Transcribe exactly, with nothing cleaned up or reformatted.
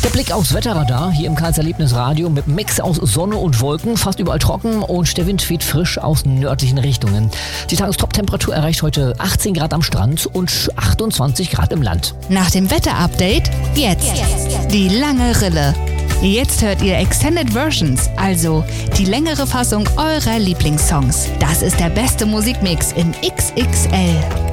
Der Blick aufs Wetterradar hier im Karls Erlebnisradio mit einem Mix aus Sonne und Wolken, fast überall trocken und der Wind weht frisch aus nördlichen Richtungen. Die Tagestop-Temperatur erreicht heute achtzehn Grad am Strand und achtundzwanzig Grad im Land. Nach dem Wetterupdate jetzt die lange Rille. Jetzt hört ihr Extended Versions, also die längere Fassung eurer Lieblingssongs. Das ist der beste Musikmix in X X L.